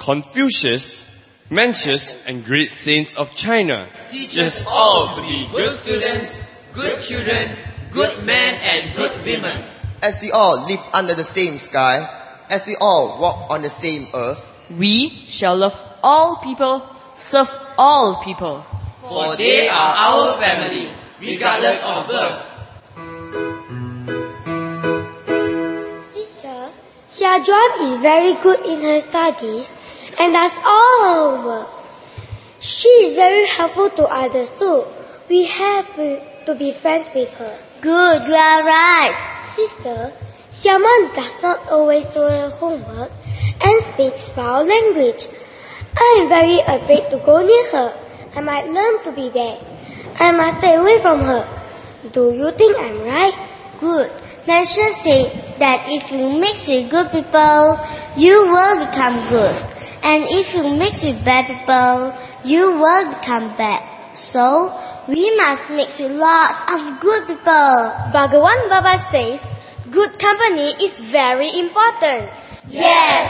Confucius, Mencius, and great saints of China Teach us all to be good students, good children, good men and good women. As we all live under the same sky, as we all walk on the same earth, we shall love all people, serve all people. For they are our family, regardless of birth. Sister, Xia Juan is very good in her studies and does all her work. She is very helpful to others too. We have to be friends with her. Good, you are right. Sister, Xiaoman does not always do her homework and speaks foul language. I am very afraid to go near her. I might learn to be bad. I must stay away from her. Do you think I'm right? Good. Nature said that if you mix with good people, you will become good. And if you mix with bad people, you will become bad. So, we must mix with lots of good people. Bhagawan Baba says, good company is very important. Yes,